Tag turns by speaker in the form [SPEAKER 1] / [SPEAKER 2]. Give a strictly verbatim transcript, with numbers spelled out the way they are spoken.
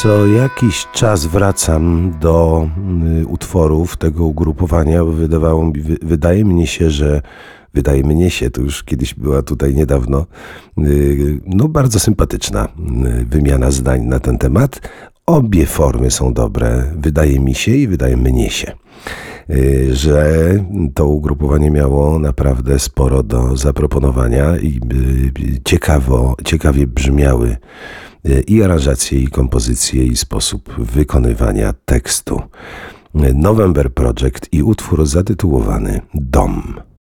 [SPEAKER 1] Co jakiś czas wracam do y, utworów tego ugrupowania, bo wydawało mi, wy, wydaje mnie się, że wydaje mnie się, to już kiedyś była tutaj niedawno, y, no bardzo sympatyczna y, wymiana zdań na ten temat. Obie formy są dobre, wydaje mi się i wydaje mnie się, y, że to ugrupowanie miało naprawdę sporo do zaproponowania i y, ciekawo, ciekawie brzmiały i aranżacje, i kompozycje, i sposób wykonywania tekstu. November Project i utwór zatytułowany Dom.